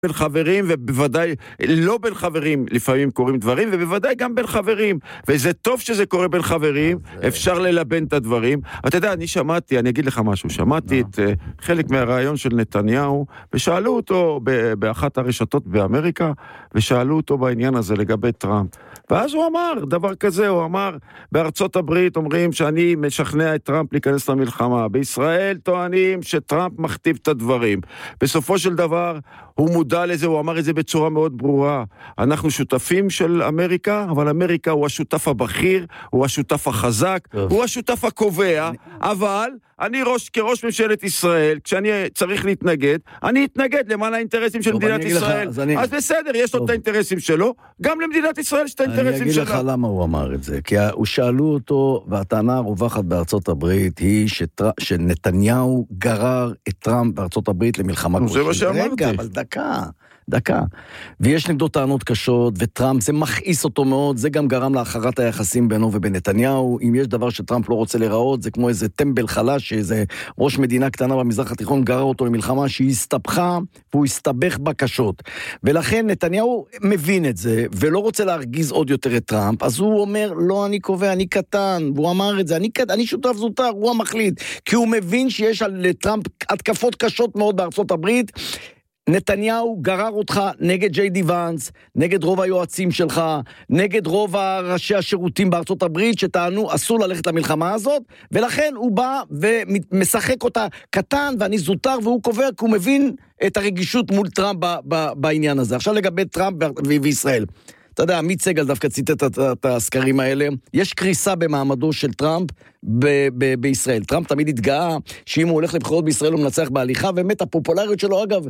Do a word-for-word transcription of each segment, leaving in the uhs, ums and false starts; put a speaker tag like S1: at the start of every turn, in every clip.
S1: בין חברים, ובוודאי לא בין חברים, לפעמים קוראים דברים, ובוודאי גם בין חברים, וזה טוב שזה קורה בין חברים, אפשר ללבן את הדברים. אתה יודע, אני שמעתי, אני אגיד לך משהו, שמעתי את uh, חלק מהרעיון של נתניהו, ושאלו אותו ב- באחת הרשתות באמריקה, ושאלו אותו בעניין הזה לגבי טראמפ. ואז הוא אמר דבר כזה, הוא אמר, בארצות הברית אומרים שאני משכנע את טראמפ להיכנס למלחמה, בישראל טוענים שטראמפ מכתיב את הדברים. בסופו של דבר, הוא מודע לזה, הוא אמר את זה בצורה מאוד ברורה. אנחנו שותפים של אמריקה, אבל אמריקה הוא השותף הבכיר, הוא השותף החזק, טוב. הוא השותף הקובע, אני... אבל אני ראש, כראש ממשלת ישראל, כשאני צריך להתנגד, אני אתנגד למען האינטרסים של טוב, מדינת ישראל. לך, אז, אני... אז בסדר, יש טוב. לו את האינטרסים שלו, גם למדינת ישראל יש את האינטרסים שלה.
S2: אני אגיד שלה. לך למה הוא אמר את זה, כי הוא שאלו אותו, והטענה הרווחת בארצות הברית, היא שטר... שנתניהו גרר את טראמפ בארצות הברית למלחמה כלשהי.
S1: זה מה שאמרתי.
S2: רגע, אבל דקה. דקה. ויש נגדו טענות קשות, וטראמפ, זה מכעיס אותו מאוד, זה גם גרם לאחרת היחסים בינו ובין נתניהו. אם יש דבר שטראמפ לא רוצה לראות, זה כמו איזה טמבל חלש, שאיזה ראש מדינה קטנה במזרח התיכון גרר אותו למלחמה שהיא הסתבכה, והוא הסתבך בקשות. ולכן נתניהו מבין את זה, ולא רוצה להרגיז עוד יותר את טראמפ, אז הוא אומר, לא, אני קובע, אני קטן, והוא אמר את זה, אני, אני שותף זוטר, הוא המחליט, כי הוא מבין שיש לטראמפ התקפות קשות מאוד בארצות הברית. נתניהו גרר אותך נגד ג'יי די ואנס, נגד רוב היועצים שלך, נגד רוב ראשי השירותים בארצות הברית שטענו אסור ללכת למלחמה הזאת, ולכן הוא בא ומשחק אותה קטן ואני זוטר, והוא קובע כי הוא מבין את הרגישות מול טראמפ ב- ב- בעניין הזה. עכשיו לגבי טראמפ ו- וישראל. אתה יודע, עמית סגל דווקא ציטט את, את הסקרים האלה, יש קריסה במעמדו של טראמפ ב- ב- בישראל. טראמפ תמיד התגאה שאם הוא הולך לבחירות בישראל הוא מנצח בהליכה, ובאמת הפופולריות שלו אגב,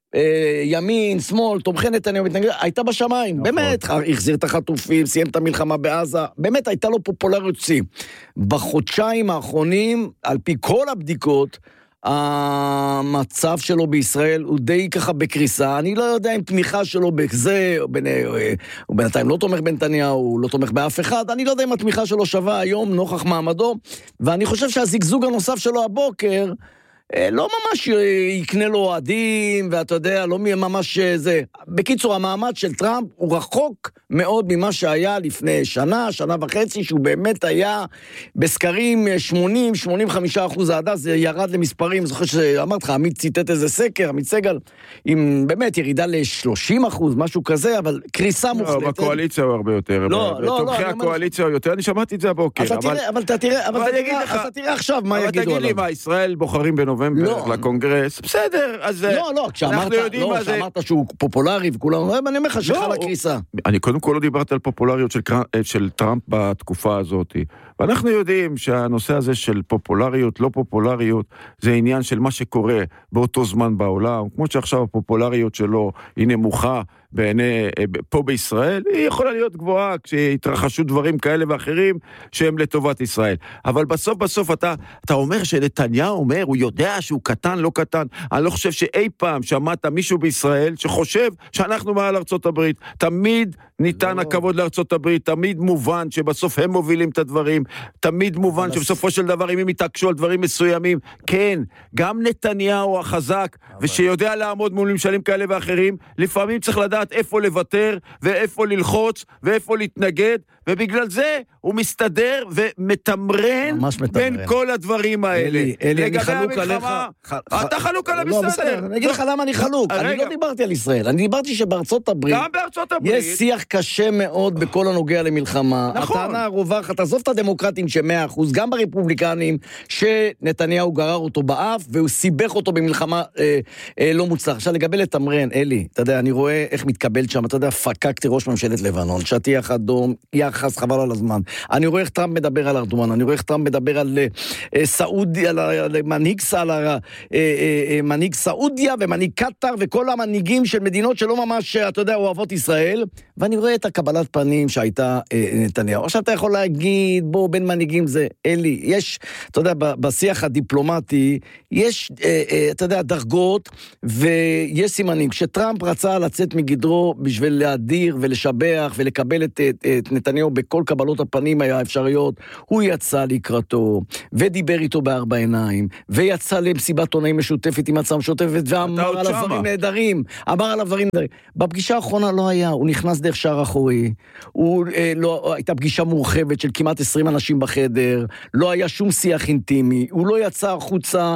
S2: ימין, שמאל, תומכי נתניהו, הייתה בשמיים, באמת, החזיר את החטופים, סיים את המלחמה בעזה, באמת הייתה לו פופולריות שיא. בחודשיים האחרונים, על פי כל הבדיקות, המצב שלו בישראל הוא די ככה בקריסה, אני לא יודע אם תמיכה שלו בזה, הוא בינתיים לא תומך בנתניהו, הוא לא תומך באף אחד, אני לא יודע אם התמיכה שלו שווה היום נוכח מעמדו, ואני חושב שהזיגזוג הנוסף שלו הבוקר, לא ממש יקנה לו אוהדים, ואתה יודע, לא ממש זה. בקיצור, המעמד של טראמפ הוא רחוק מאוד ממה שהיה לפני שנה, שנה וחצי, שהוא באמת היה בסקרים שמונים שמונים וחמישה אחוז העדה, זה ירד למספרים, זוכר שאמרת לך, עמית ציטט איזה סקר, עמית סגל, עם באמת ירידה ל-שלושים אחוז, משהו כזה, אבל קריסה מוחלטת.
S1: לא, בקואליציה הוא הרבה יותר.
S2: לא, לא, לא.
S1: תומכי הקואליציה הוא יותר, אני שמעתי את זה הבוקר.
S2: אבל אתה תראה עכשיו מה יגידו עליו.
S1: אבל תגיד לי מה, ישראל בוחרים בנובמבר לקונגרס, בסדר, אז
S2: לא, לא, כשאמרת שהוא פופולרי וכולם, אני אומר לך שחלה קריסה.
S1: אני קודם כל לא דיברתי על פופולריות של טראמפ בתקופה הזאת, ואנחנו יודעים שהנושא הזה של פופולריות, לא פופולריות, זה עניין של מה שקורה באותו זמן בעולם, כמו שעכשיו הפופולריות שלו היא נמוכה, בעיני, פה בישראל, היא יכולה להיות גבוהה כשהתרחשו דברים כאלה ואחרים שהם לטובת ישראל. אבל בסוף בסוף אתה, אתה אומר שנתניהו אומר, הוא יודע שהוא קטן, לא קטן. אני לא חושב שאי פעם שמעת מישהו בישראל שחושב שאנחנו מעל ארצות הברית. תמיד ניתן לא. הכבוד לארצות הברית, תמיד מובן שבסוף הם מובילים את הדברים, תמיד מובן שבסופו של דבר אם הם יתעקשו על דברים מסוימים, כן, גם נתניהו החזק, אבל... ושיודע לעמוד מול ממשלים כאלה ואחרים, לפעמים צריך לדעת איפה לוותר, ואיפה ללחוץ, ואיפה להתנגד, ובגלל זה הוא מסתדר ומתמרן בין כל הדברים האלה.
S2: אלי, אלי, אני חלוק עליך.
S1: אתה חלוק על המסתדר.
S2: אני אגיד לך למה אני חלוק. אני לא דיברתי על ישראל, אני דיברתי שבארצות הברית,
S1: גם בארצות הברית,
S2: יש שיח קשה מאוד בכל הנוגע למלחמה.
S1: נכון.
S2: הטענה הרווחת, תעזוב את הדמוקרטים ש-מאה אחוז, גם ברפובליקנים, שנתניהו גרר אותו באף, והוא סיבך אותו במלחמה אה, אה, לא מוצלח. עכשיו לגבי לתמרן, אלי, אתה יודע, אני רואה איך מתקבל שם, אתה יודע, פקקתי ראש ממשלת לבנון, שטיח אדום, יחס, חבל על הזמן. אני רואה איך טראמפ מדבר על ארדואן, אני רואה איך טראמפ מדבר על אה, סעודיה, על, על מנהיג, על, אה, אה, מנהיג סעודיה ומנהיג קטר, וכל המנהיגים של מדינות שלא ממש, אתה יודע, אוהבות ישראל, ואני רואה את הקבלת פנים שהייתה אה, נתניהו. עכשיו אתה יכול להגיד, בוא, בין מנהיגים זה, אלי, יש, אתה יודע, בשיח הדיפלומטי, יש, אה, אה, אתה יודע, דרגות, ויש סימנים. כשטראמפ רצה לצאת מגדרו בשביל להדיר ולשבח ולקבל את, את, את נתניהו בכל קבלות הפנים האפשריות, הוא יצא לקראתו, ודיבר איתו בארבע עיניים, ויצא יצא למסיבת עונאים משותפת עם הצעה משותפת, ואמר על הדברים נהדרים, אמר על הדברים נהדרים. בפגישה האחרונה לא היה, הוא נכנס דרך שער אחורי, הוא, אה, לא, הייתה פגישה מורחבת של כמעט עשרים אנשים בחדר, לא היה שום שיח אינטימי, הוא לא יצא החוצה,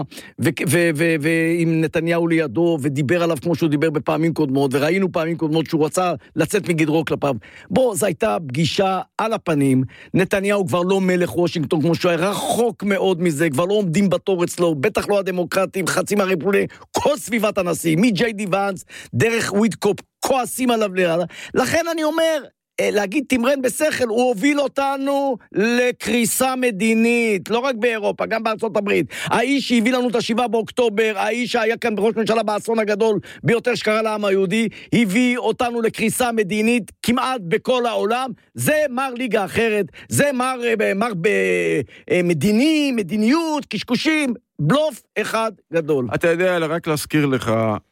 S2: ועם נתניהו לידו, ודיבר עליו כמו שהוא דיבר בפעמים קודמות, וראינו פעמים קודמות שהוא רצה לצאת מגדרו כלפיו. בוא, זו הייתה פגישה על הפנים, נתניהו כבר לא מלך וושינגטון כמו שהוא היה, רחוק מאוד מזה, כבר לא עומדים בתור אצלו, בטח לא הדמוקרטים, חצי מהרפובליקה, כל סביבת הנשיא, מג'יי די ואנס, דרך וויטקופ, כועסים עליו לילה. לכן אני אומר, להגיד תמרן בשכל, הוא הוביל אותנו לקריסה מדינית, לא רק באירופה, גם בארצות הברית. האיש שהביא לנו את השבעה באוקטובר, האיש שהיה כאן בראש ממשלה באסון הגדול ביותר שקרה לעם היהודי, הביא אותנו לקריסה מדינית כמעט בכל העולם. זה מר ליגה אחרת, זה מר, מר במדיני, מדיניות, קשקושים, בלוף אחד גדול.
S1: אתה יודע, רק להזכיר לך,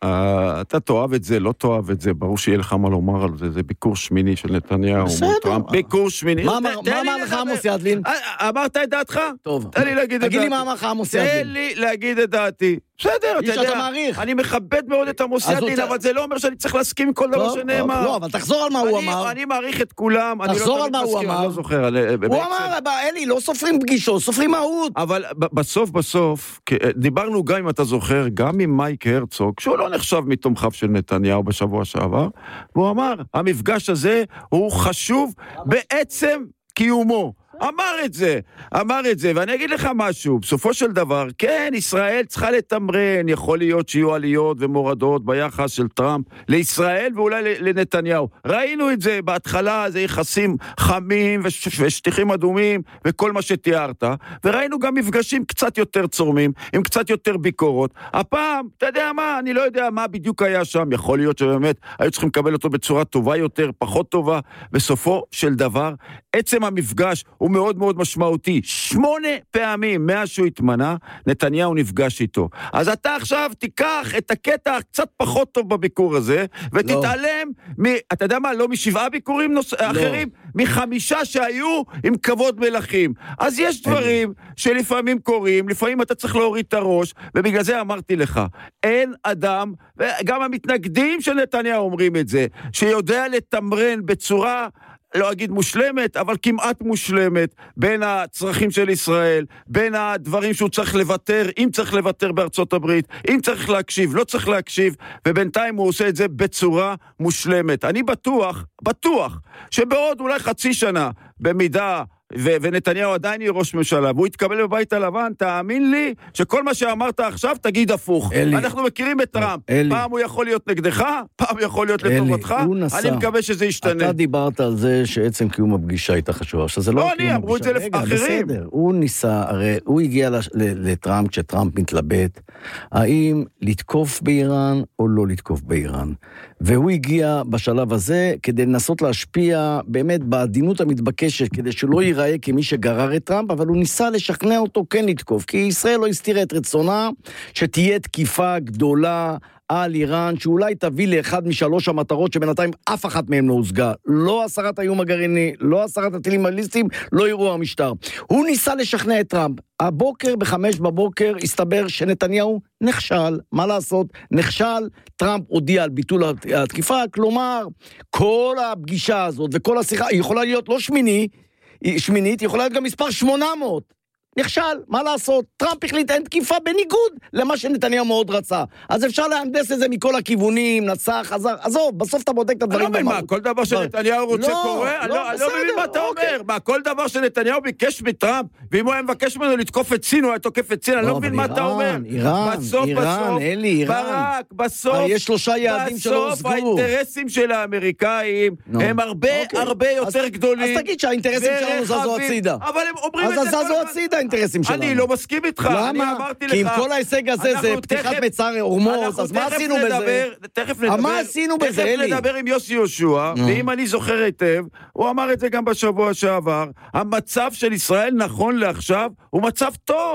S1: אתה תאהב את זה, לא תאהב את זה, ברור שיהיה לך מה לומר על זה, זה ביקור שמיני של נתניהו.
S2: בסדר.
S1: ביקור שמיני.
S2: מה אמר לך עמוס ידלין?
S1: אמרת את דעתך?
S2: טוב.
S1: תן לי להגיד את דעתי.
S2: תגיד לי מה אמר לך עמוס ידלין.
S1: תן לי להגיד את דעתי. בסדר, אתה יודע, אני מכבד מאוד את עמוס ידלין, אבל זה לא אומר שאני צריך להסכים עם כל דבר שנאמר.
S2: לא, אבל תחזור על מה הוא אמר.
S1: אני מעריך את כולם,
S2: תחזור על מה הוא אמר.
S1: אני לא זוכר.
S2: הוא אמר, אלי, לא סופרים פגישות, סופרים מהות.
S1: אבל בסוף, בסוף, דיברנו גם, אם אתה זוכר, גם עם מייק הרצוג, שהוא לא נחשב מתומכיו של נתניהו בשבוע שעבר, והוא אמר, המפגש הזה הוא חשוב בעצם קיומו. אמר את זה, אמר את זה, ואני אגיד לך משהו, בסופו של דבר, כן, ישראל צריכה לתמרן, יכול להיות שיהיו עליות ומורדות ביחס של טראמפ לישראל ואולי לנתניהו. ראינו את זה בהתחלה, זה יחסים חמים ושטיחים אדומים וכל מה שתיארת, וראינו גם מפגשים קצת יותר צורמים, עם קצת יותר ביקורות. הפעם, אתה יודע מה, אני לא יודע מה בדיוק היה שם, יכול להיות שבאמת היו צריכים לקבל אותו בצורה טובה יותר, פחות טובה, בסופו של דבר, עצם המפגש הוא מאוד מאוד משמעותי. שמונה פעמים מאז שהוא התמנה, נתניהו נפגש איתו. אז אתה עכשיו תיקח את הקטע קצת פחות טוב בביקור הזה, ותתעלם, לא. מ, אתה יודע מה, לא משבעה ביקורים נוס... לא. אחרים, מחמישה שהיו עם כבוד מלכים. אז יש דברים שלפעמים קורים, לפעמים אתה צריך להוריד את הראש, ובגלל זה אמרתי לך, אין אדם, וגם המתנגדים של נתניהו אומרים את זה, שיודע לתמרן בצורה לא אגיד מושלמת, אבל כמעט מושלמת, בין הצרכים של ישראל, בין הדברים שהוא צריך לוותר, אם צריך לוותר בארצות הברית, אם צריך להקשיב, לא צריך להקשיב, ובינתיים הוא עושה את זה בצורה מושלמת. אני בטוח, בטוח, שבעוד אולי חצי שנה, במידה ו- ונתניהו עדיין יהיה ראש ממשלה, והוא יתקבל בבית הלבן, תאמין לי שכל מה שאמרת עכשיו תגיד הפוך. אלי, אנחנו מכירים את טראמפ, אלי. פעם הוא יכול להיות נגדך, פעם יכול להיות אלי, לטובתך, אני מקווה שזה ישתנה.
S2: אתה דיברת על זה שעצם קיום הפגישה הייתה חשובה, שזה לא,
S1: לא אני, אמרו את זה לאחרים.
S2: בסדר, הוא ניסה, הרי הוא הגיע לטראמפ, כשטראמפ מתלבט, האם לתקוף באיראן או לא לתקוף באיראן, והוא הגיע בשלב הזה כדי לנסות להשפיע באמת בעדינות המתבקשת, כדי שלא ייראה כמי שגרר את טראמפ, אבל הוא ניסה לשכנע אותו כן לתקוף, כי ישראל לא הסתירה את רצונה שתהיה תקיפה גדולה על איראן, שאולי תביא לאחד משלוש המטרות שבינתיים אף אחת מהם לא הושגה. לא הסרת האיום הגרעיני, לא הסרת הטילים הליסטיים, לא אירוע המשטר. הוא ניסה לשכנע את טראמפ. הבוקר, בחמש בבוקר, הסתבר שנתניהו נכשל. מה לעשות? נכשל. טראמפ הודיע על ביטול התקיפה, כלומר, כל הפגישה הזאת וכל השיחה, היא יכולה להיות לא שמיני, שמינית, יכולה להיות גם מספר שמונה מאות. נכשל, מה לעשות? טראמפ החליט אין תקיפה בניגוד למה שנתניהו מאוד רצה. אז אפשר להנדס את זה מכל הכיוונים, נסע, חזר, עזוב, בסוף אתה בודק את הדברים.
S1: אני לא מבין מה, כל דבר שנתניהו רוצה קורה? אני לא מבין מה אתה אומר. מה, כל דבר שנתניהו ביקש מטראמפ, ואם הוא היה מבקש ממנו לתקוף את סין, הוא היה תוקף את סין, אני לא מבין מה אתה אומר.
S2: איראן, איראן, אלי, איראן.
S1: ברק, בסוף,
S2: יש שלושה יעדים שלא הושגו.
S1: בסוף האינטרסים של האמריקאים הם הרבה הרבה יותר גדולים.
S2: אז תגיד שהאינטרסים שלנו זזו הצידה.
S1: אבל הם אומרים את זה
S2: האינטרסים שלנו.
S1: אני לא מסכים איתך.
S2: למה? כי עם כל ההישג הזה זה פתיחת מצר הורמוז, אז מה עשינו בזה?
S1: תכף נדבר,
S2: מה עשינו בזה, אלי?
S1: תכף נדבר עם יוסי יהושע, ואם אני זוכר היטב, הוא אמר את זה גם בשבוע שעבר, המצב של ישראל נכון לעכשיו הוא מצב טוב.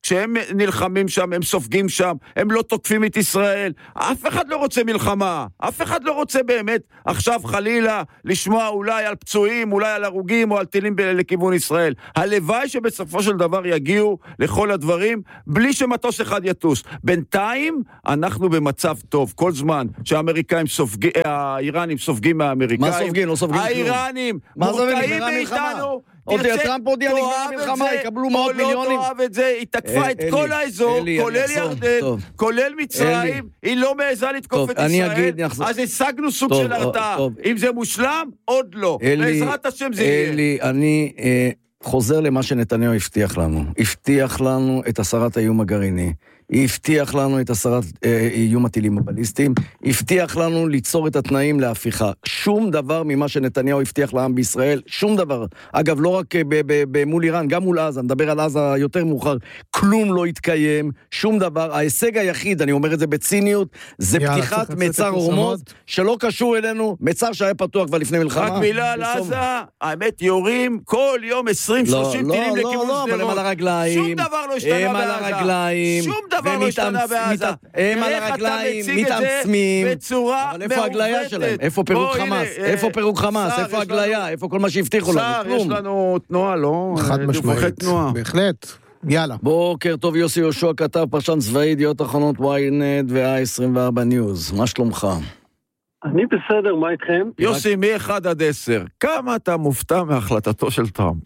S1: כשהם נלחמים שם, הם סופגים שם, הם לא תוקפים את ישראל. אף אחד לא רוצה מלחמה, אף אחד לא רוצה באמת עכשיו חלילה לשמוע אולי על פצועים, אולי על הרוגים או על טילים לכיוון ישראל. הלוואי שבסופו של דבר יגיעו לכל הדברים, בלי שמטוס אחד יטוס. בינתיים אנחנו במצב טוב, כל זמן שהאמריקאים סופגים, האיראנים סופגים מהאמריקאים.
S2: מה סופגים? לא סופגים כלום.
S1: האיראנים מורתעים מאיתנו.
S2: טראמפ הודיע נגמר המלחמה, יקבלו מאות מיליונים.
S1: או לא תאהב את זה, היא תקפה את כל האזור, כולל ירדן, כולל מצרים, היא לא מעזה לתקוף את ישראל, אז השגנו סוג של הרתעה. אם זה מושלם, עוד לא. בעזרת השם זה יהיה.
S2: אלי, אני חוזר למה שנתניהו הבטיח לנו. הבטיח לנו את הסרת האיום הגרעיני. הבטיח לנו את הסרת אה, איום הטילים הבליסטיים, הבטיח לנו ליצור את התנאים להפיכה. שום דבר ממה שנתניהו הבטיח לעם בישראל, שום דבר. אגב, לא רק מול איראן, גם מול עזה, נדבר על עזה יותר מאוחר, כלום לא התקיים, שום דבר. ההישג היחיד, אני אומר את זה בציניות, זה יאללה, פתיחת מצר הורמוז, שלא קשור אלינו, מצר שהיה פתוח כבר לפני מלחמה.
S1: רק מילה על עזה, האמת יורים כל יום עשרים שלושים טילים לכיוון שדרות.
S2: לא, לא, אבל הם על הרגליים.
S1: שום דבר לא השתנה
S2: הם על הרגליים.
S1: שום דבר לא השתנה בעזה.
S2: הם על הרגליים, מתאמצמים. אבל איפה ההגליה שלהם? איפה פירוק חמאס? איפה פירוק חמאס? איפה ההגליה? איפה כל מה שהבטיחו לנו?
S1: שר, יש לנו תנועה, לא?
S3: חד משמעית. בהחלט. יאללה.
S2: בוקר טוב, יוסי יהושע כתב, פרשן צבאי, ידיעות אחרונות, ynet ו-עשרים וארבע ניוז. מה שלומך?
S4: אני בסדר, מה איתכם?
S1: יוסי, מ-אחד עד עשר, כמה אתה מופתע מהחלטתו של טראמפ?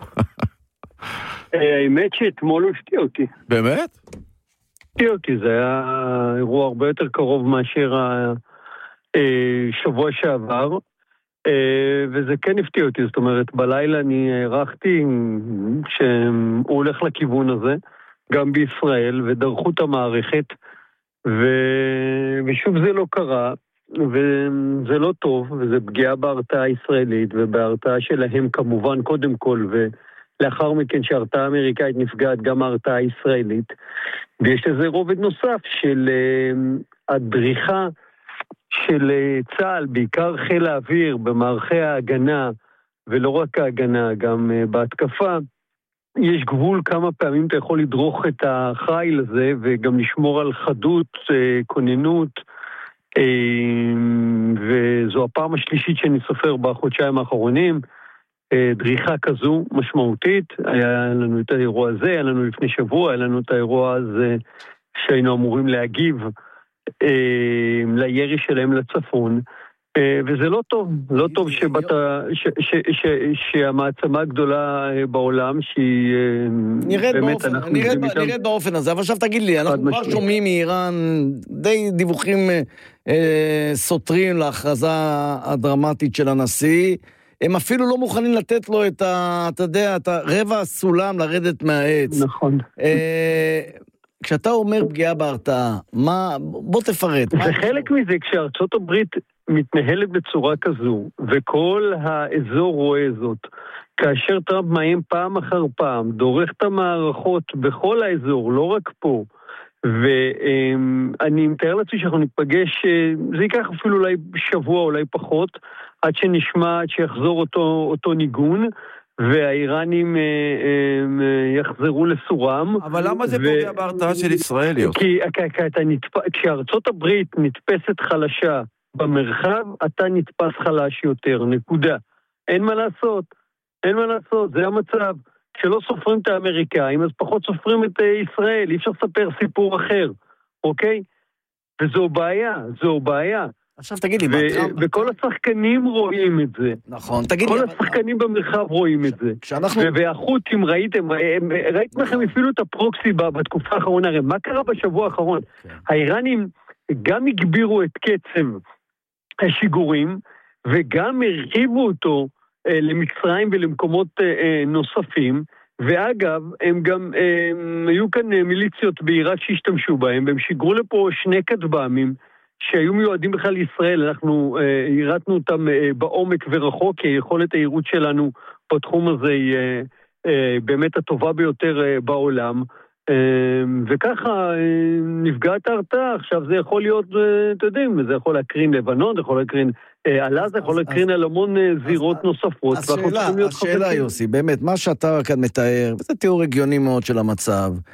S4: האמת שאתמול הוא הפתיע אותי.
S1: באמת?
S4: הפתיע אותי, זה היה אירוע הרבה יותר קרוב מאשר השבוע שעבר, וזה כן הפתיע אותי, זאת אומרת, בלילה אני הערכתי שהוא הולך לכיוון הזה, גם בישראל, ודרכו את המערכת, ו... ושוב זה לא קרה, וזה לא טוב, וזה פגיעה בהרתעה הישראלית, ובהרתעה שלהם כמובן קודם כל, ולאחר מכן שההרתעה האמריקאית נפגעת גם ההרתעה הישראלית, ויש לזה רובד נוסף של uh, הדריכה של uh, צה"ל, בעיקר חיל האוויר, במערכי ההגנה, ולא רק ההגנה, גם uh, בהתקפה, יש גבול כמה פעמים אתה יכול לדרוך את החיל הזה, וגם לשמור על חדות, uh, כוננות, וזו הפעם השלישית שאני סופר בחודשיים האחרונים, דריכה כזו משמעותית. היה לנו את האירוע הזה, היה לנו לפני שבוע, היה לנו את האירוע הזה שהיינו אמורים להגיב לירי שלהם לצפון, וזה לא טוב, לא טוב שבת, ש, ש, ש, שהמעצמה הגדולה בעולם, שהיא באמת
S2: באופן,
S4: אנחנו...
S2: נראית, נראית באופן הזה, אבל עכשיו תגיד לי, אנחנו כבר שומעים מאיראן די דיווחים אה, סותרים להכרזה הדרמטית של הנשיא, הם אפילו לא מוכנים לתת לו את ה... אתה יודע, את הרבע הסולם לרדת מהעץ.
S4: נכון.
S2: אה, כשאתה אומר פגיעה בהרתעה, מה... בוא תפרט.
S4: זה חלק מזה, כשארצות הברית מתנהלת בצורה כזו, וכל האזור רואה זאת, כאשר טראמפ מאיים פעם אחר פעם, דורך את המערכות בכל האזור, לא רק פה, ואני מתאר לעצמי שאנחנו נתפגש, זה ייקח אפילו אולי שבוע, אולי פחות, עד שנשמע, עד שיחזור אותו, אותו ניגון, והאיראנים יחזרו לסורם.
S1: אבל למה זה פוגע בהרתעה של ישראל?
S4: כי כשארצות הברית נתפסת חלשה במרחב, אתה נתפס חלש יותר, נקודה. אין מה לעשות, אין מה לעשות, זה המצב. כשלא סופרים את האמריקאים, אז פחות סופרים את ישראל, אי אפשר לספר סיפור אחר, אוקיי? וזו בעיה, זו בעיה.
S2: עכשיו תגיד לי,
S4: וכל השחקנים רואים את זה.
S2: נכון, תגיד לי.
S4: כל השחקנים במרחב רואים את זה. והחות'ים, ראיתם, ראיתם לכם אפילו את הפרוקסי בתקופה האחרונה, הרי מה קרה בשבוע האחרון? האיראנים גם הגבירו את קצב השיגורים, וגם הרחיבו אותו למצרים ולמקומות נוספים, ואגב, הם גם, הם, היו כאן מיליציות בעיראק שהשתמשו בהם, והם שיגרו לפה שני כטב"מים, שהיו מיועדים בכלל לישראל, אנחנו הירתנו אותם בעומק ורחוק, כי היכולת העירות שלנו בתחום הזה היא באמת הטובה ביותר בעולם, וככה נפגעת ההרתעה. עכשיו זה יכול להיות, אתם יודעים, זה יכול להקרין לבנון, זה יכול להקרין על עזה, זה יכול להקרין על המון זירות נוספות.
S2: השאלה, השאלה יוסי, באמת, מה שאתה כאן מתאר, וזה תיאור הגיוני מאוד של המצב,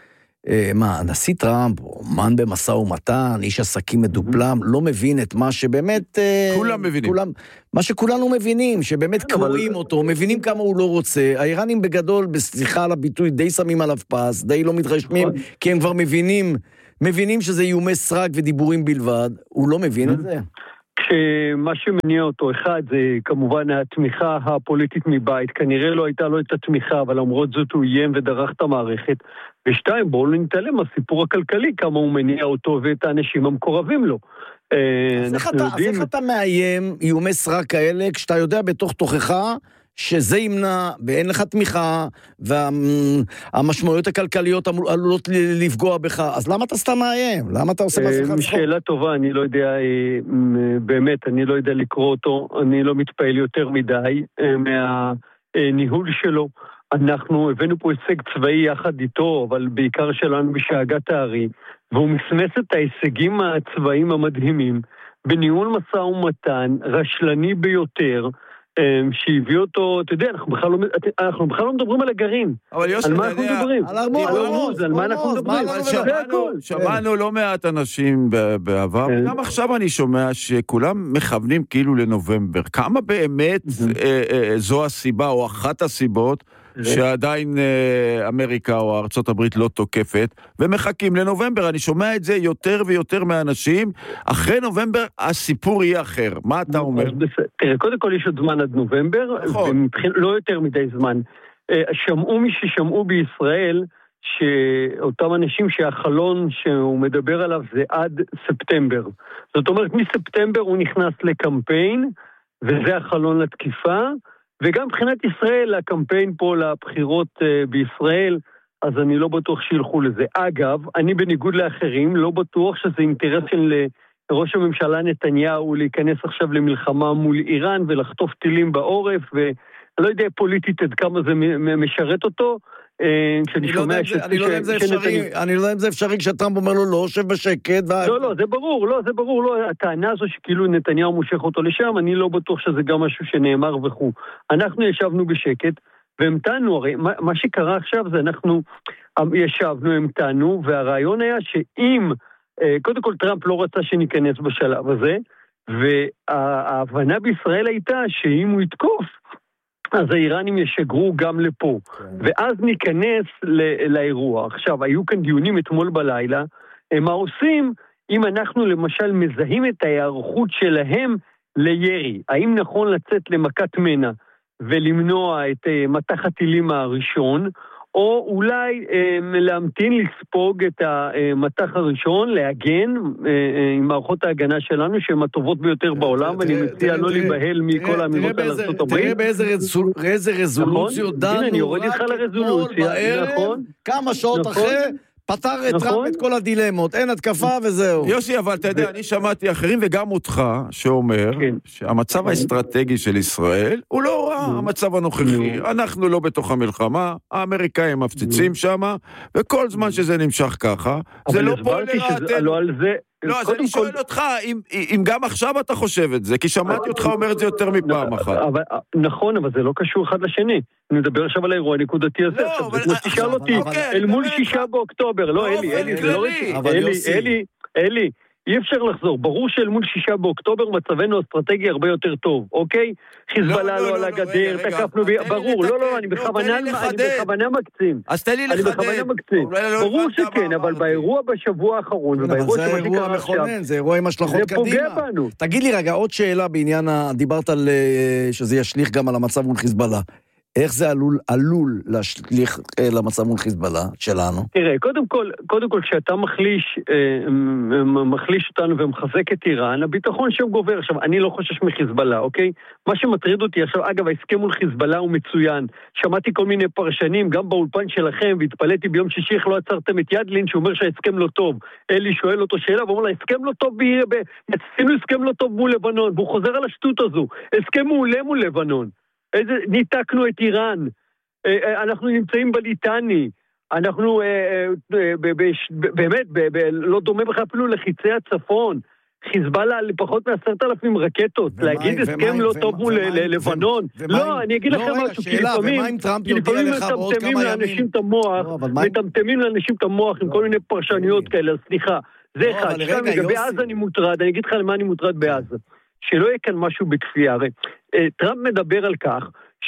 S2: מה, הנשיא טראמפ, אומן במשא ומתן, איש עסקים מדופלם, לא מבין את מה שבאמת...
S1: כולם מבינים.
S2: כולם, מה שכולנו מבינים, שבאמת קוראים אותו, מבינים כמה הוא לא רוצה. האיראנים בגדול, בסליחה על הביטוי, די שמים עליו פס, די לא מתרשמים, כי הם כבר מבינים, מבינים שזה איומי סרק ודיבורים בלבד. הוא לא מבין את זה.
S4: כשמה שמניע אותו, אחד, זה כמובן התמיכה הפוליטית מבית, כנראה לא הייתה לו את התמיכה, אבל למרות זאת הוא איים ודרך את המערכת, ושתיים, בואו לא נתעלם הסיפור הכלכלי, כמה הוא מניע אותו ואת האנשים המקורבים לו.
S2: אז איך אתה, יודעים... אז איך אתה מאיים איומי סרק כאלה, כשאתה יודע בתוך תוכך, שזה ימנע, ואין לך תמיכה, והמשמעויות הכלכליות עלולות לפגוע בך, אז למה אתה סתם מאיים? למה אתה עושה מעצמך צחוק?
S4: שאלה טובה, אני לא יודע, באמת, אני לא יודע לקרוא אותו, אני לא מתפעל יותר מדי מהניהול שלו. אנחנו הבאנו פה הישג צבאי יחד איתו, אבל בעיקר שלנו בשאגת הארי, והוא מסמס את ההישגים הצבאיים המדהימים, בניהול משא ומתן, רשלני ביותר, שהביא אותו, אתה יודע, אנחנו בכלל לא, אנחנו בכלל לא מדברים על הגרעין.
S1: אבל יוסי,
S4: על מה אנחנו מדברים?
S2: על הרמוז,
S4: על מה אנחנו מדברים?
S1: שמענו לא מעט אנשים בעבר, וגם עכשיו אני שומע שכולם מכוונים כאילו לנובמבר. כמה באמת זו הסיבה, או אחת הסיבות, שעדיין אמריקה או ארצות הברית לא תוקפת, ומחכים לנובמבר. אני שומע את זה יותר ויותר מהאנשים. אחרי נובמבר הסיפור יהיה אחר. מה אתה אומר?
S4: תראה, קודם כל יש עוד זמן עד נובמבר, לא יותר מדי זמן. שמעו מי ששמעו בישראל, שאותם אנשים שהחלון שהוא מדבר עליו זה עד ספטמבר. זאת אומרת, מספטמבר הוא נכנס לקמפיין, וזה החלון לתקיפה, וגם מבחינת ישראל, הקמפיין פה לבחירות uh, בישראל, אז אני לא בטוח שילכו לזה. אגב, אני בניגוד לאחרים, לא בטוח שזה אינטרס של ראש הממשלה נתניהו להיכנס עכשיו למלחמה מול איראן ולחטוף טילים בעורף, ואני לא יודע פוליטית עד כמה זה משרת אותו,
S2: אני לא יודע אם זה אפשרי כשטראמפ אומר לו לא, שב בשקט.
S4: לא, לא, זה ברור, לא, זה ברור, לא, הטענה הזו שכאילו נתניהו מושך אותו לשם, אני לא בטוח שזה גם משהו שנאמר וכו'. אנחנו ישבנו בשקט, והמתנו, הרי מה שקרה עכשיו זה אנחנו ישבנו, המתנו, והרעיון היה שאם, קודם כל טראמפ לא רצה שניכנס בשלב הזה, וההבנה בישראל הייתה שאם הוא יתקוף, אז האיראנים ישגרו גם לפה, ואז ניכנס לאירוע. עכשיו, היו כאן דיונים אתמול בלילה, מה עושים אם אנחנו למשל מזהים את ההיערכות שלהם לירי? האם נכון לצאת למכת מנע ולמנוע את מטח הטילים הראשון, או אולי אה, להמתין לספוג את המטח הראשון, להגן אה, אה, עם מערכות ההגנה שלנו, שהן הטובות ביותר בעולם, אני מציע לא להיבהל מכל האמירות על ארצות הברית.
S2: תראה באיזה רזולוציות דנו,
S4: הנה, אני יורד איתך לרזולוציה, נכון?
S2: כמה שעות אחרי, פתר את טראמפ את כל הדילמות, אין התקפה וזהו.
S1: יוסי, אבל אתה יודע, אני שמעתי אחרים וגם אותך, שאומר שהמצב האסטרטגי של ישראל הוא לא רע, המצב הנוכחי. אנחנו לא בתוך המלחמה, האמריקאים מפציצים שם, וכל זמן שזה נמשך ככה, זה לא פועל לרעתנו. לא, אז אני שואל אותך, אם גם עכשיו אתה חושב את זה, כי שמעתי אותך אומר את זה יותר מפעם אחת.
S4: נכון, אבל זה לא קשור אחד לשני. אני מדבר עכשיו על האירוע הנקודתי הזה. תשאל אותי, אל מול שישה באוקטובר, לא, אלי, אלי, זה לא רציתי. אלי, אלי, אלי, אי אפשר לחזור. ברור שאל מול שישה באוקטובר מצבנו אסטרטגי הרבה יותר טוב, אוקיי? חיזבאללה לא על הגדר, תקפנו, ברור, לא, לא, אני בכוונה מקצים.
S1: אז תן לי לחדד.
S4: אני בכוונה מקצים. ברור שכן, אבל באירוע בשבוע האחרון, ובאירוע
S2: זה אירוע מכונן, זה אירוע עם השלכות קדימה. זה פוגע בנו. תגיד לי רגע, עוד שאלה בעניין, דיברת על שזה ישליך גם על המצב מול חיזבאללה. איך זה עלול, עלול להשליך למצב מול חיזבאללה שלנו?
S4: תראה, קודם כל, קודם כל, כשאתה מחליש, מחליש אותנו ומחזק את איראן, הביטחון שם גובר. עכשיו, אני לא חושש מחיזבאללה, אוקיי? מה שמטריד אותי עכשיו, אגב, ההסכם מול חיזבאללה הוא מצוין. שמעתי כל מיני פרשנים, גם באולפן שלכם, והתפלאתי ביום שישי איך לא עצרתם את ידלין, שאומר שההסכם לא טוב. אלי שואל אותו שאלה, ואומר לה, הסכם לא טוב, עשינו הסכם לא טוב מול לבנון, והוא חוזר על השטות הזו. הסכם מעולה מול לבנון. איזה, ניתקנו את איראן, אנחנו נמצאים בליטני, אנחנו באמת לא דומה בכלל אפילו לחיצי הצפון, חיזבאללה לפחות מעשרת אלפים רקטות, להגיד הסכם לא טוב מול לבנון. לא, אני אגיד לכם משהו, כי לפעמים מטמטמים לאנשים את המוח, מטמטמים לאנשים את המוח עם כל מיני פרשניות כאלה, סליחה. זה אחד, בעזה אני מוטרד, אני אגיד לך למה אני מוטרד בעזה. שלא יהיה כאן משהו בכפייה. הרי טראמפ מדבר על כך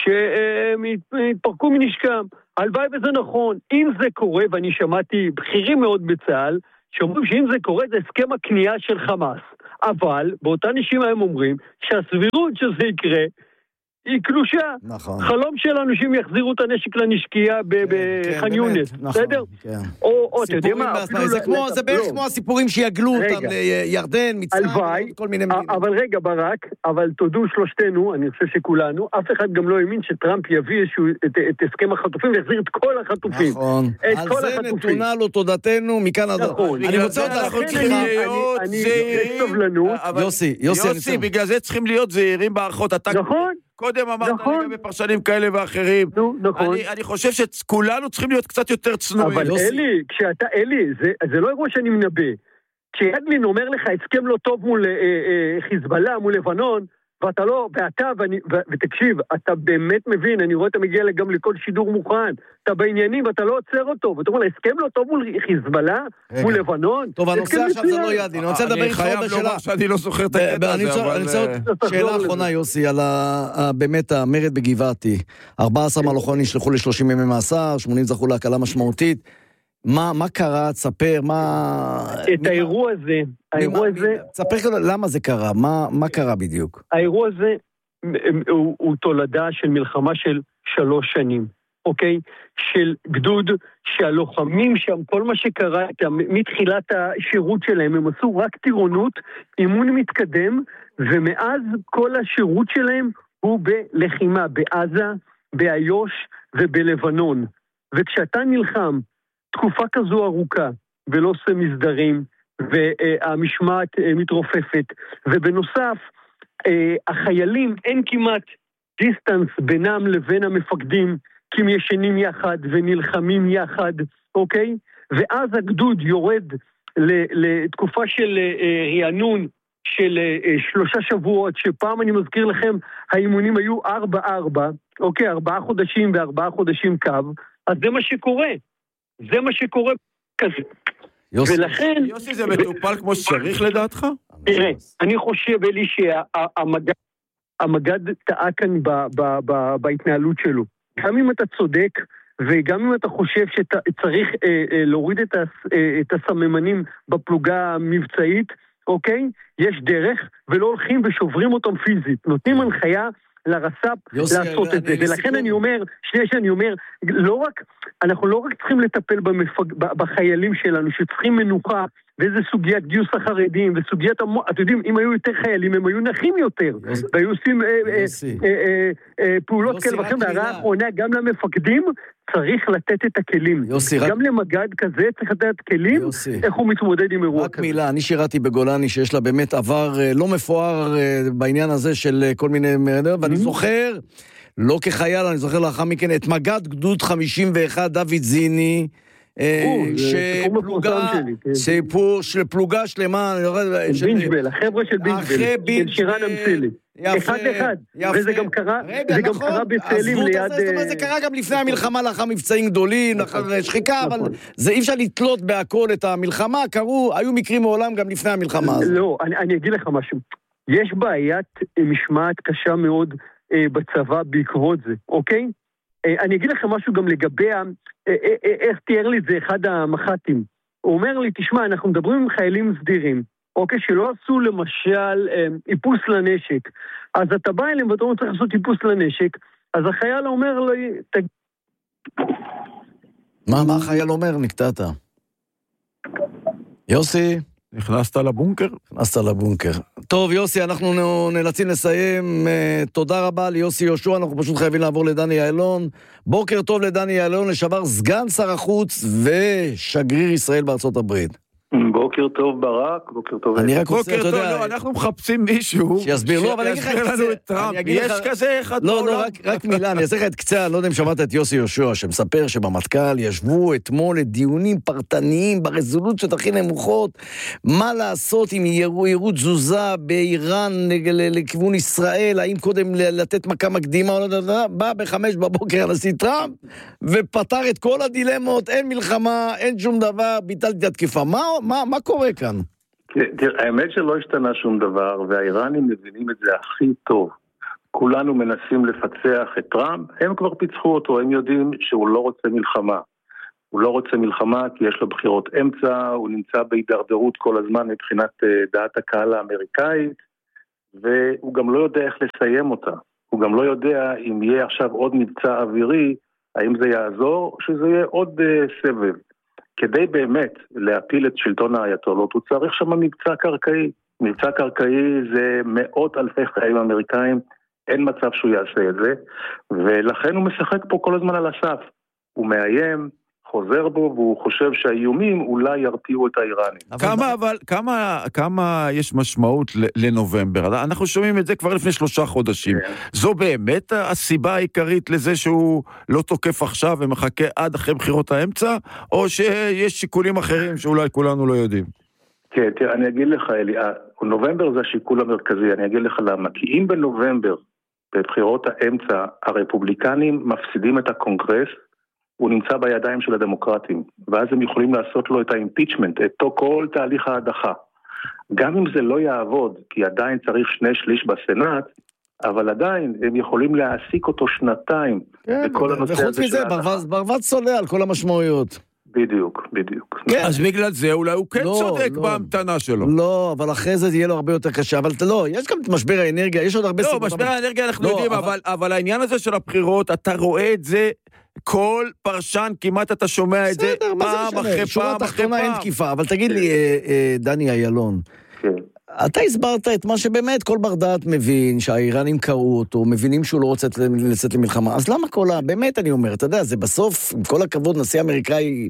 S4: שהם יתפרקו מנשקם. הלוואי וזה נכון. אם זה קורה, ואני שמעתי בכירים מאוד בצה"ל, שאומרים שאם זה קורה זה הסכם הקנייה של חמאס. אבל באותה נשימה הם אומרים שהסבירות שזה יקרה היא קלושה.
S2: נכון.
S4: חלום שלנו שהם יחזירו את הנשק לנשקייה בח'אן יונס. בסדר? או אתה יודע מה?
S2: זה בערך כמו הסיפורים שיגלו אותם לירדן, מצרים, כל מיני מילים.
S4: אבל רגע ברק, אבל תודו שלושתנו, אני חושב שכולנו, אף אחד גם לא האמין שטראמפ יביא את הסכם החטופים ויחזיר את כל החטופים.
S2: נכון. על זה נתונה לו תודתנו מכאן עד...
S4: נכון.
S2: אני רוצה עוד לעשות
S1: להיות זהירים.
S2: יוסי,
S1: יוסי, בגלל זה צריכים להיות זהירים בערכות.
S4: נכון.
S1: קודם אמרת לי בפרשנים כאלה ואחרים.
S4: נו, נכון.
S1: אני, אני חושב שכולנו צריכים להיות קצת יותר צנועים.
S4: אבל אלי, כשאתה, אלי, זה, זה לא אירוע שאני מנבא. כשידלין אומר לך, הסכם לא טוב מול אה, אה, חיזבאללה, מול לבנון, ואתה לא, ואתה, ואני, ו, ותקשיב, אתה באמת מבין, אני רואה, אתה מגיע גם לכל שידור מוכן, אתה בעניינים, ואתה לא עוצר אותו, ואתה אומר, הסכם לא טוב מול חיזבאללה, מול לבנון.
S2: טוב, הנושא עכשיו זה לא ידלין, אני רוצה לדבר איתך עוד השאלה.
S1: אני חייב לומר שאני לא זוכר את הקטע הזה, אבל...
S2: אני רוצה עוד שאלה אחרונה, יוסי, על באמת המרד בגבעתי. ארבעה עשר מלוכות נשלחו ל-שלושים ימי מאסר, שמונים זכו להקלה משמעותית. מה, מה קרה? תספר, מה...
S4: את האירוע הזה, האירוע הזה...
S2: תספר למה זה קרה, מה, מה קרה בדיוק?
S4: האירוע הזה הוא, הוא תולדה של מלחמה של שלוש שנים, אוקיי? של גדוד שהלוחמים שם, כל מה שקרה מתחילת השירות שלהם, הם עשו רק טירונות, אימון מתקדם, ומאז כל השירות שלהם הוא בלחימה, בעזה, באיו"ש ובלבנון. וכשאתה נלחם, תקופה כזו ארוכה, ולא עושה מסדרים, והמשמעת מתרופפת, ובנוסף, החיילים אין כמעט דיסטנס בינם לבין המפקדים, כי הם ישנים יחד ונלחמים יחד, אוקיי? ואז הגדוד יורד לתקופה של רענון, של שלושה שבועות, שפעם אני מזכיר לכם, האימונים היו ארבע ארבע, אוקיי, ארבעה חודשים וארבעה חודשים קו, אז זה מה שקורה. זה מה שקורה כזה.
S1: יוסי, ולכן... יוסי, זה מטופל כמו שצריך לדעתך?
S4: תראה, אני חושב, אלי, שהמגד טעה כאן בהתנהלות שלו. גם אם אתה צודק, וגם אם אתה חושב שצריך להוריד את הסממנים בפלוגה המבצעית, אוקיי? יש דרך, ולא הולכים ושוברים אותם פיזית. נותנים הנחיה לרס"פ לעשות את זה. ולכן אני אומר, שנייה שאני אומר, לא רק, אנחנו לא רק צריכים לטפל בחיילים שלנו, שצריכים מנוחה, ואיזה סוגיית גיוס החרדים, וסוגיית, אתם יודעים, אם היו יותר חיילים, הם היו נחים יותר, והיו עושים פעולות כאלה וכן, והרעה האחרונה, גם למפקדים, צריך לתת את הכלים. גם למגד כזה צריך לתת כלים, איך הוא מתמודד עם אירוע כזה.
S2: רק מילה, אני שירתי בגולני, שיש לה באמת עבר לא מפואר בעניין הזה של כל מיני מרדר, ואני זוכר, לא כחייל, אני זוכר לאחר מכן, את מגד גדוד חמישים ואחת, דוד זיני, סיפור של פלוגה שלמה,
S4: בינג'בל, החבר'ה של בינג'בל, של שירן אמסילי, אחד אחד, וזה גם קרה, זה גם קרה בצאלים ליד...
S2: זאת אומרת, זה קרה גם לפני המלחמה, לאחר מבצעים גדולים, לאחר שחיקה, אבל זה אי אפשר לתלות בהכל את המלחמה, קרו, היו מקרים מעולם גם לפני המלחמה הזאת.
S4: לא, אני אגיד לך משהו, יש בעיית משמעת קשה מאוד בצבא בעקבות זה, אוקיי? אני אגיד לכם משהו גם לגבי, איך תיאר לי את זה אחד המח"טים. הוא אומר לי, תשמע, אנחנו מדברים עם חיילים סדירים, אוקיי, שלא עשו למשל איפוס לנשק. אז אתה בא אליהם ואתה אומר, צריך לעשות איפוס לנשק, אז החייל אומר לי, תגיד...
S2: מה, מה החייל אומר? נקטעת. יוסי?
S1: נכנסת לבונקר?
S2: נכנסת לבונקר. טוב, יוסי, אנחנו נאלצים לסיים. תודה רבה ליוסי יהושע, אנחנו פשוט חייבים לעבור לדני יעלון. בוקר טוב לדני יעלון, לשעבר סגן שר החוץ ושגריר ישראל בארצות הברית.
S5: בוקר טוב ברק, בוקר טוב.
S2: אני רק רוצה, אתה יודע...
S1: לא, אנחנו מחפשים מישהו
S2: שיסביר, לא, אבל אני אגיד לך את
S1: קצה. יש כזה אחד
S2: בעולם. לא, לא, רק מילה, אני אעשה לך את קצה, לא יודע אם שמעת את יוסי יהושע, שמספר שבמטכ"ל ישבו אתמול לדיונים פרטניים ברזולוציות הכי נמוכות, מה לעשות אם יראו תזוזה באיראן לכיוון ישראל, האם קודם לתת מכה מקדימה או לא יודע, בא בחמש בבוקר הנשיא טראמפ, ופתר את כל הדילמות, אין מלחמה, אין שום דבר, ביטלתי את התקיפה. מה מה, מה קורה כאן?
S5: האמת שלא השתנה שום דבר, והאיראנים מבינים את זה הכי טוב. כולנו מנסים לפצח את טראמפ, הם כבר פיצחו אותו, הם יודעים שהוא לא רוצה מלחמה. הוא לא רוצה מלחמה כי יש לו בחירות אמצע, הוא נמצא בהידרדרות כל הזמן מבחינת דעת הקהל האמריקאית, והוא גם לא יודע איך לסיים אותה. הוא גם לא יודע אם יהיה עכשיו עוד מבצע אווירי, האם זה יעזור, או שזה יהיה עוד uh, סבב. כדי באמת להפיל את שלטון האייתולות, הוא צריך שם מבצע קרקעי. מבצע קרקעי זה מאות אלפי חיים אמריקאים, אין מצב שהוא יעשה את זה, ולכן הוא משחק פה כל הזמן על הסף. הוא מאיים, חוזר בו, והוא חושב שהאיומים אולי ירתיעו את האיראנים.
S1: כמה, אבל, כמה, כמה יש משמעות לנובמבר? אנחנו שומעים את זה כבר לפני שלושה חודשים. כן. זו באמת הסיבה העיקרית לזה שהוא לא תוקף עכשיו ומחכה עד אחרי בחירות האמצע, או שיש שיקולים אחרים שאולי כולנו לא יודעים?
S5: כן, תראה, אני אגיד לך, אלי, נובמבר זה השיקול המרכזי, אני אגיד לך למה. כי אם בנובמבר, בבחירות האמצע, הרפובליקנים מפסידים את הקונגרס, הוא נמצא בידיים של הדמוקרטים, ואז הם יכולים לעשות לו את האימפיצ'מנט, את כל תהליך ההדחה. גם אם זה לא יעבוד, כי עדיין צריך שני שליש בסנאט, אבל עדיין הם יכולים להעסיק אותו שנתיים
S2: כן, בכל הנושא הזה. וחוץ מזה, ברווז צולע על כל המשמעויות.
S5: בדיוק, בדיוק.
S1: כן. אז בגלל זה אולי הוא כן לא, צודק לא. בהמתנה שלו.
S2: לא, אבל אחרי זה יהיה לו הרבה יותר קשה. אבל לא, יש גם את משבר האנרגיה, יש עוד הרבה
S1: לא,
S2: סיבות.
S1: לא, משבר אבל... האנרגיה אנחנו לא, יודעים, אבל... אבל, אבל העניין הזה של הבחירות, אתה רואה את זה, כל פרשן, כמעט אתה שומע את זה, פעם אחרי פעם אחרי פעם.
S2: אין תקיפה, אבל תגיד לי, דני איילון, אתה הסברת את מה שבאמת כל בר דעת מבין, שהאיראנים קראו אותו, מבינים שהוא לא רוצה לצאת למלחמה, אז למה כל ה... באמת אני אומר, אתה יודע, זה בסוף, עם כל הכבוד, נשיא אמריקאי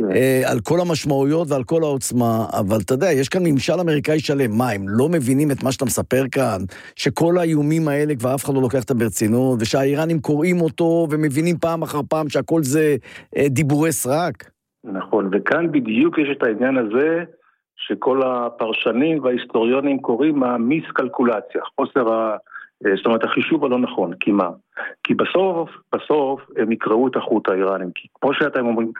S2: על כל המשמעויות ועל כל העוצמה, אבל אתה יודע, יש כאן ממשל אמריקאי שלם, מה, הם לא מבינים את מה שאתה מספר כאן, שכל האיומים האלה כבר אף אחד לא לוקח את ברצינות, ושהאיראנים קוראים אותו ומבינים פעם אחר פעם שהכל זה דיבורי סרק?
S5: נכון, וכאן בדיוק יש את העניין הזה, שכל הפרשנים וההיסטוריונים קוראים מהמיסקלקולציה, חוסר ה... זאת אומרת, החישוב הלא נכון, כי מה? כי בסוף, בסוף הם יקראו את החוט האיראנים, כי כמו שאתם אומרים,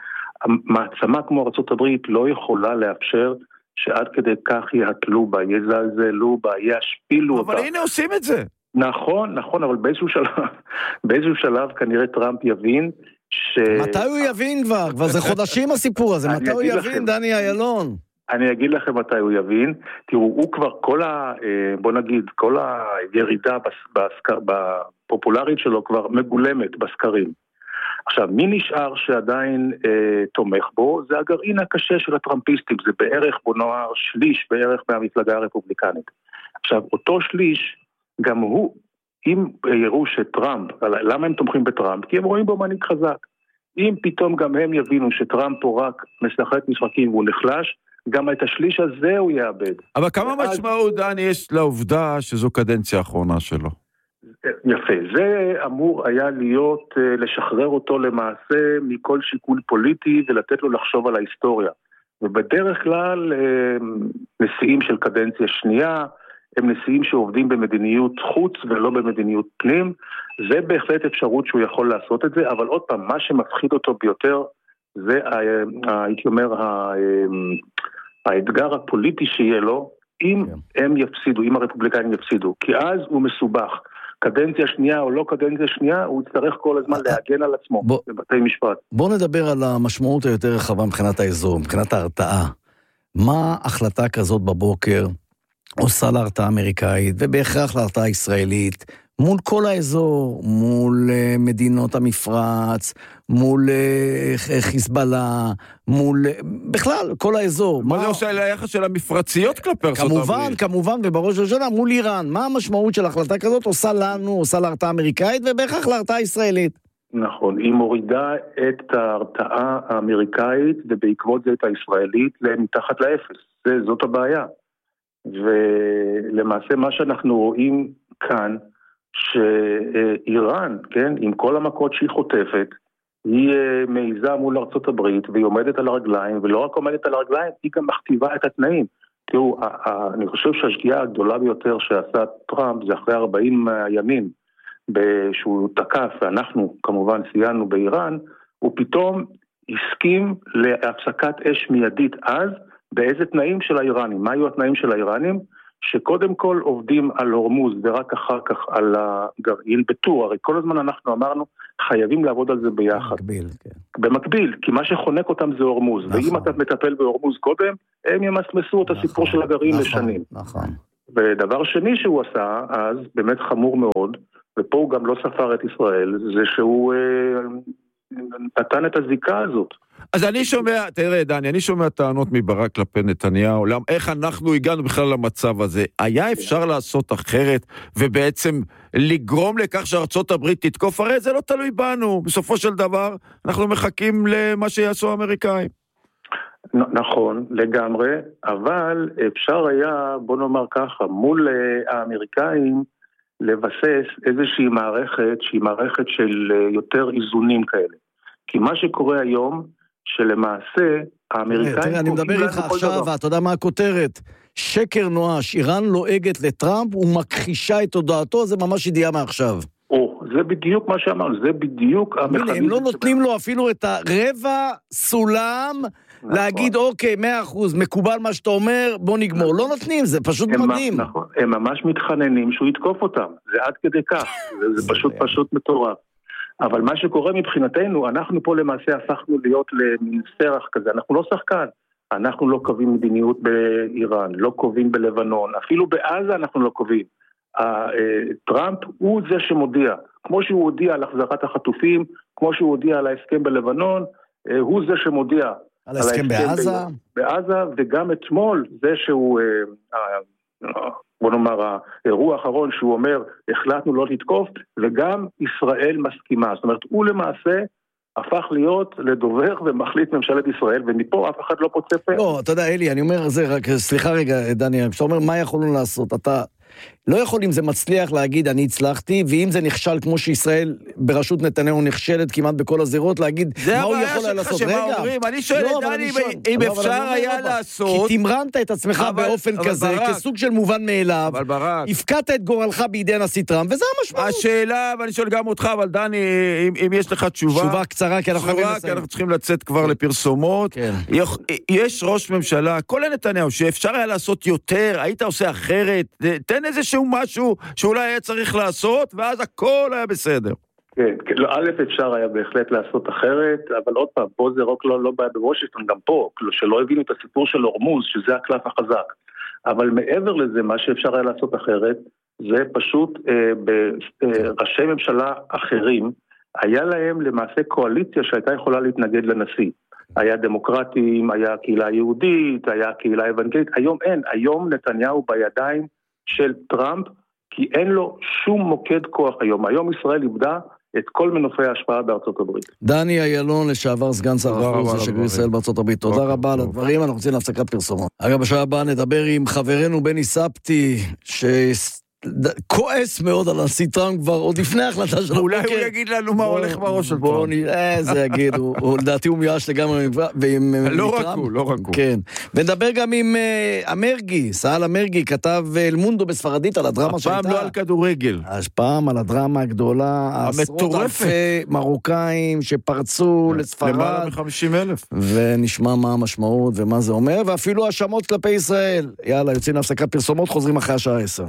S5: מעצמה כמו ארצות הברית לא יכולה לאפשר שעד כדי כך יהתלו בה, יזלזלו בה, ישפילו אותה.
S1: אבל הנה עושים את זה.
S5: נכון, נכון, אבל באיזשהו שלב, באיזשהו שלב כנראה טראמפ יבין ש...
S2: מתי הוא יבין כבר? כבר זה חודשים הסיפור הזה, מתי הוא יבין, דני איילון?
S5: אני אגיד לכם מתי הוא יבין, תראו, הוא כבר כל ה... בוא נגיד, כל הירידה בסקר, בפופולרית שלו כבר מגולמת בסקרים. עכשיו, מי נשאר שעדיין אה, תומך בו? זה הגרעין הקשה של הטראמפיסטים, זה בערך, בוא נאמר, שליש בערך מהמפלגה הרפובליקנית. עכשיו, אותו שליש, גם הוא, אם יראו שטראמפ, למה הם תומכים בטראמפ? כי הם רואים בו מנהיג חזק. אם פתאום גם הם יבינו שטראמפ פה רק משחק משחקים והוא נחלש, גם את השליש הזה הוא יאבד.
S1: אבל כמה ואז... משמעות, דני, יש לעובדה שזו קדנציה האחרונה שלו?
S5: יפה, זה אמור היה להיות, לשחרר אותו למעשה מכל שיקול פוליטי ולתת לו לחשוב על ההיסטוריה. ובדרך כלל נשיאים של קדנציה שנייה, הם נשיאים שעובדים במדיניות חוץ ולא במדיניות פנים, זה בהחלט אפשרות שהוא יכול לעשות את זה, אבל עוד פעם, מה שמפחיד אותו ביותר, זה, הייתי אומר, האתגר הפוליטי שיהיה לו, אם הם יפסידו, אם הרפובליקאים יפסידו, כי אז הוא מסובך. קדנציה שנייה או לא קדנציה שנייה, הוא יצטרך כל הזמן להגן על עצמו בבתי משפט.
S2: בוא נדבר על המשמעות היותר רחבה מבחינת האזור, מבחינת ההרתעה. מה החלטה כזאת בבוקר עושה להרתעה האמריקאית, ובהכרח להרתעה הישראלית, מול כל האזור, מול מדינות המפרץ, מול חיזבאללה, מול... בכלל, כל האזור.
S1: מה זה עושה על היחס של המפרציות כלפי ארצות הברית?
S2: כמובן, כמובן, ובראש ובראשונה, מול איראן. מה המשמעות של החלטה כזאת עושה לנו, עושה להרתעה האמריקאית, ובהכרח להרתעה הישראלית?
S5: נכון, היא מורידה את ההרתעה האמריקאית ובעקבות זה את הישראלית מתחת לאפס, זה, זאת הבעיה. ולמעשה מה שאנחנו רואים כאן, שאיראן, כן, עם כל המכות שהיא חוטפת, היא מעיזה מול ארצות הברית והיא עומדת על הרגליים, ולא רק עומדת על הרגליים, היא גם מכתיבה את התנאים. תראו, אני חושב שהשגיאה הגדולה ביותר שעשה טראמפ זה אחרי ארבעים ימים שהוא תקף, ואנחנו כמובן סייענו באיראן, הוא פתאום הסכים להפסקת אש מיידית אז, באיזה תנאים של האיראנים. מה היו התנאים של האיראנים? שקודם כל עובדים על הורמוז ורק אחר כך על הגרעין בטור. הרי כל הזמן אנחנו אמרנו חייבים לעבוד על זה ביחד.
S2: במקביל, כן.
S5: במקביל, כי מה שחונק אותם זה הורמוז. נכון. ואם אתה מטפל בהורמוז קודם, הם ימסמסו את נכון, הסיפור של הגרעין נכון, לשנים. נכון. ודבר שני שהוא עשה אז, באמת חמור מאוד, ופה הוא גם לא ספר את ישראל, זה שהוא אה, נתן את הזיקה הזאת.
S1: אז אני שומע, תראה דני, אני שומע טענות מברק כלפי נתניהו, איך אנחנו הגענו בכלל למצב הזה. היה אפשר לעשות אחרת, ובעצם לגרום לכך שארצות הברית תתקוף? הרי זה לא תלוי בנו. בסופו של דבר, אנחנו מחכים למה שיעשו האמריקאים.
S5: נכון, לגמרי, אבל אפשר היה, בוא נאמר ככה, מול האמריקאים, לבסס איזושהי מערכת, שהיא מערכת של יותר איזונים כאלה. כי מה שקורה היום, שלמעשה האמריקאים...
S2: תראה, אני מדבר איתך עכשיו, ואתה יודע מה הכותרת? שקר נואש, איראן לועגת לטראמפ ומכחישה את הודעתו, זה ממש ידיעה מעכשיו.
S5: או, זה בדיוק מה שאמרנו, זה בדיוק המכניזם.
S2: הם לא נותנים לו אפילו את הרבע סולם להגיד, אוקיי, מאה אחוז, מקובל מה שאתה אומר, בוא נגמור. לא נותנים, זה פשוט מדהים.
S5: נכון, הם ממש מתחננים שהוא יתקוף אותם, זה עד כדי כך, זה פשוט פשוט מטורף. אבל מה שקורה מבחינתנו, אנחנו פה למעשה הפכנו להיות למין סרח כזה, אנחנו לא שחקן, אנחנו לא קובעים מדיניות באיראן, לא קובעים בלבנון, אפילו בעזה אנחנו לא קובעים. טראמפ הוא זה שמודיע, כמו שהוא הודיע על החזרת החטופים, כמו שהוא הודיע על ההסכם בלבנון, הוא זה שמודיע
S2: על ההסכם בעזה,
S5: בעזה, וגם אתמול זה שהוא, בוא נאמר, האירוע האחרון שהוא אומר, החלטנו לא לתקוף, וגם ישראל מסכימה. זאת אומרת, הוא למעשה הפך להיות לדובר ומחליט ממשלת ישראל, ומפה אף אחד לא פוצה פה.
S2: לא, אתה יודע, אלי, אני אומר זה רק, סליחה רגע, דני, כשאתה אומר, מה יכולנו לעשות? אתה לא יכול אם זה מצליח להגיד, אני הצלחתי, ואם זה נכשל כמו שישראל בראשות נתניהו נכשלת כמעט בכל הזירות, להגיד, מה הוא יכול היה לעשות? רגע,
S1: אני שואל את דני, אם אפשר היה לעשות...
S2: כי תמרנת את עצמך באופן כזה, כסוג של מובן מאליו, הפקעת את גורלך בידי הנשיא טראמפ, וזה המשמעות.
S1: השאלה, ואני שואל גם אותך, אבל דני, אם יש לך תשובה...
S2: תשובה קצרה, כי אנחנו
S1: צריכים לצאת כבר לפרסומות. יש ראש ממשלה, כל נתניהו, שאפשר היה לעשות יותר, היית עושה אחרת, תן איזשהו משהו שאולי היה צריך לעשות, ואז הכל היה בסדר.
S5: כן, א' אפשר היה בהחלט לעשות אחרת, אבל עוד פעם, פה זה רק לא, לא בעיה בוושינגטון, גם פה, שלא הבינו את הסיפור של הורמוז, שזה הקלף החזק. אבל מעבר לזה, מה שאפשר היה לעשות אחרת, זה פשוט אה, בראשי ממשלה אחרים, היה להם למעשה קואליציה שהייתה יכולה להתנגד לנשיא. היה דמוקרטים, היה קהילה יהודית, היה קהילה אבנגלית, היום אין, היום נתניהו בידיים של טראמפ, כי אין לו שום מוקד כוח היום. היום ישראל איבדה את כל מנופי ההשפעה בארצות הברית.
S2: דני איילון, לשעבר סגן שר החוץ ושגריר ישראל בארצות הברית. תודה רבה על הדברים, אנחנו רוצים להפסקת פרסומות. אגב, בשעה הבאה נדבר עם חברנו בני ספטי, ש... כועס מאוד על הנשיא טראמפ כבר עוד לפני ההחלטה שלו.
S1: אולי הוא יגיד לנו מה הולך בראש של טראמפ.
S2: בואו נראה, זה יגיד, לדעתי הוא מיואש לגמרי.
S1: לא רק הוא, לא רק הוא.
S2: כן, ונדבר גם עם אמרגי, סהל אמרגי, כתב אל מונדו בספרדית על הדרמה שהייתה.
S1: הפעם לא על כדורגל.
S2: הפעם על הדרמה הגדולה, עשרות אלפי מרוקאים שפרצו לספרד.
S1: למעלה מ-חמישים אלף.
S2: ונשמע מה המשמעות ומה זה אומר, ואפילו האשמות כלפי ישראל. יאללה, יוצאים להפסקת פרסומות, חוזרים אחרי השעה עשר.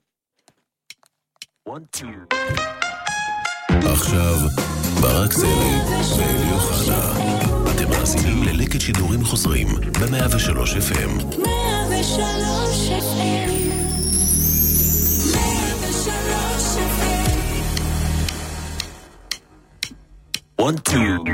S6: עכשיו ברק זרי ואלי אוחנה, אתם מאזינים ללקט שידורים חוזרים ב-מאה ושלוש אף אם. מאה ושלוש אף אם. מאה ושלוש אף אם.